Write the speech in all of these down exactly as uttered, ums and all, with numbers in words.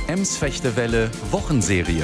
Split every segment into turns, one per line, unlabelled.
Ems-Fechtewelle Wochenserie.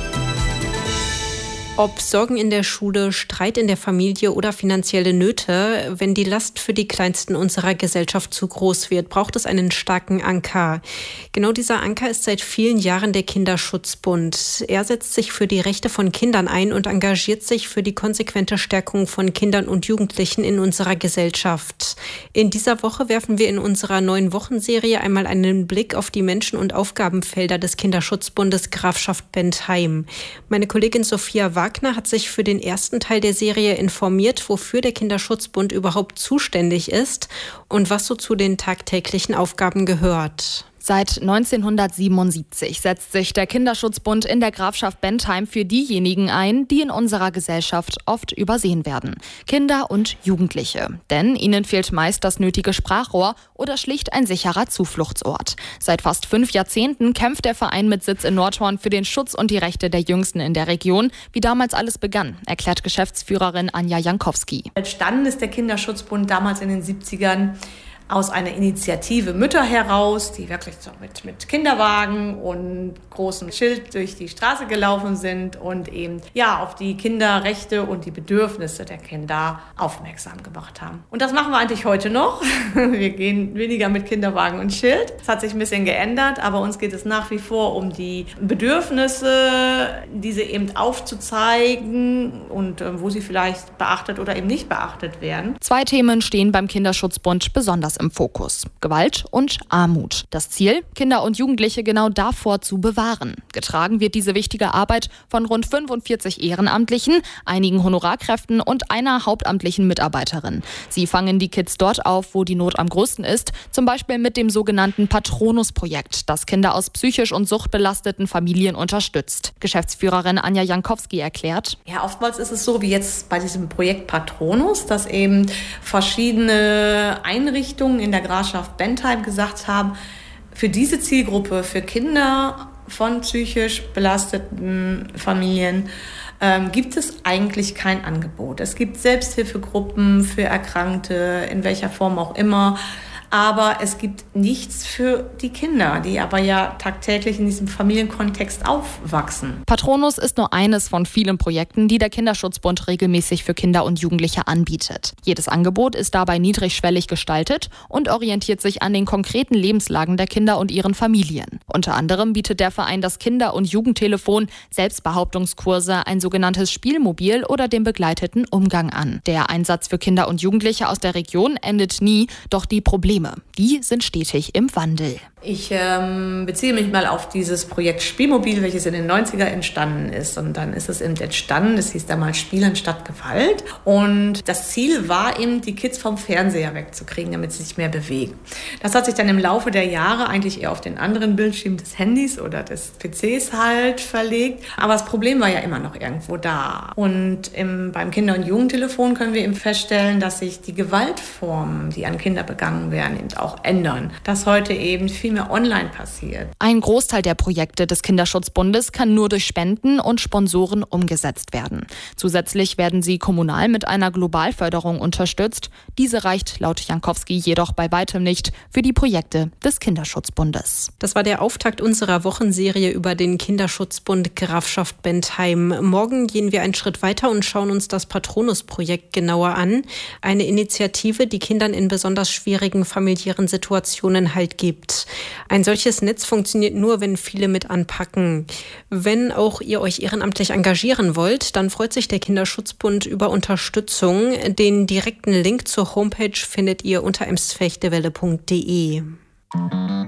Ob Sorgen in der Schule, Streit in der Familie oder finanzielle Nöte, wenn die Last für die Kleinsten unserer Gesellschaft zu groß wird, braucht es einen starken Anker. Genau dieser Anker ist seit vielen Jahren der Kinderschutzbund. Er setzt sich für die Rechte von Kindern ein und engagiert sich für die konsequente Stärkung von Kindern und Jugendlichen in unserer Gesellschaft. In dieser Woche werfen wir in unserer neuen Wochenserie einmal einen Blick auf die Menschen- und Aufgabenfelder des Kinderschutzbundes Grafschaft Bentheim. Meine Kollegin Sophia Wagner hat sich für den ersten Teil der Serie informiert, wofür der Kinderschutzbund überhaupt zuständig ist und was so zu den tagtäglichen Aufgaben gehört.
Seit neunzehnhundertsiebenundsiebzig setzt sich der Kinderschutzbund in der Grafschaft Bentheim für diejenigen ein, die in unserer Gesellschaft oft übersehen werden. Kinder und Jugendliche. Denn ihnen fehlt meist das nötige Sprachrohr oder schlicht ein sicherer Zufluchtsort. Seit fast fünf Jahrzehnten kämpft der Verein mit Sitz in Nordhorn für den Schutz und die Rechte der Jüngsten in der Region, wie damals alles begann, erklärt Geschäftsführerin Anja Jankowski.
Entstanden ist der Kinderschutzbund damals in den siebzigern aus einer Initiative Mütter heraus, die wirklich so mit, mit Kinderwagen und großem Schild durch die Straße gelaufen sind und eben ja auf die Kinderrechte und die Bedürfnisse der Kinder aufmerksam gemacht haben. Und das machen wir eigentlich heute noch. Wir gehen weniger mit Kinderwagen und Schild. Das hat sich ein bisschen geändert, aber uns geht es nach wie vor um die Bedürfnisse, diese eben aufzuzeigen und äh, wo sie vielleicht beachtet oder eben nicht beachtet werden.
Zwei Themen stehen beim Kinderschutzbund besonders im Fokus: Gewalt und Armut. Das Ziel, Kinder und Jugendliche genau davor zu bewahren. Getragen wird diese wichtige Arbeit von rund fünfundvierzig Ehrenamtlichen, einigen Honorarkräften und einer hauptamtlichen Mitarbeiterin. Sie fangen die Kids dort auf, wo die Not am größten ist, zum Beispiel mit dem sogenannten Patronus-Projekt, das Kinder aus psychisch und suchtbelasteten Familien unterstützt. Geschäftsführerin Anja Jankowski erklärt:
Ja, oftmals ist es so wie jetzt bei diesem Projekt Patronus, dass eben verschiedene Einrichtungen in der Grafschaft Bentheim gesagt haben, für diese Zielgruppe, für Kinder von psychisch belasteten Familien, ähm, gibt es eigentlich kein Angebot. Es gibt Selbsthilfegruppen für Erkrankte, in welcher Form auch immer. Aber es gibt nichts für die Kinder, die aber ja tagtäglich in diesem Familienkontext aufwachsen.
Patronus ist nur eines von vielen Projekten, die der Kinderschutzbund regelmäßig für Kinder und Jugendliche anbietet. Jedes Angebot ist dabei niedrigschwellig gestaltet und orientiert sich an den konkreten Lebenslagen der Kinder und ihren Familien. Unter anderem bietet der Verein das Kinder- und Jugendtelefon, Selbstbehauptungskurse, ein sogenanntes Spielmobil oder den begleiteten Umgang an. Der Einsatz für Kinder und Jugendliche aus der Region endet nie, doch die Probleme, die sind stetig im Wandel.
Ich ähm, beziehe mich mal auf dieses Projekt Spielmobil, welches in den neunzigern entstanden ist. Und dann ist es eben entstanden, es hieß damals Spielen statt Gewalt. Und das Ziel war eben, die Kids vom Fernseher wegzukriegen, damit sie sich mehr bewegen. Das hat sich dann im Laufe der Jahre eigentlich eher auf den anderen Bildschirm des Handys oder des P Cs halt verlegt. Aber das Problem war ja immer noch irgendwo da. Und im, beim Kinder- und Jugendtelefon können wir eben feststellen, dass sich die Gewaltformen, die an Kinder begangen werden, eben auch ändern. Dass heute eben viel mehr online passiert.
Ein Großteil der Projekte des Kinderschutzbundes kann nur durch Spenden und Sponsoren umgesetzt werden. Zusätzlich werden sie kommunal mit einer Globalförderung unterstützt. Diese reicht laut Jankowski jedoch bei weitem nicht für die Projekte des Kinderschutzbundes.
Das war der Auftakt unserer Wochenserie über den Kinderschutzbund Grafschaft Bentheim. Morgen gehen wir einen Schritt weiter und schauen uns das Patronus-Projekt genauer an. Eine Initiative, die Kindern in besonders schwierigen familiären Situationen Halt gibt. Ein solches Netz funktioniert nur, wenn viele mit anpacken. Wenn auch ihr euch ehrenamtlich engagieren wollt, dann freut sich der Kinderschutzbund über Unterstützung. Den direkten Link zur Homepage findet ihr unter emsfechtewelle punkt de.